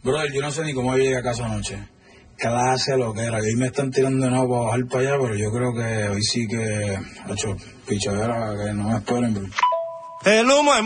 Brother, yo no sé ni cómo llegué a casa anoche. Clase lo que era, que ahí me están tirando de nuevo para bajar para allá, pero yo creo que hoy sí que, hecho, pichadera, que no me esperen. Bro. El humo es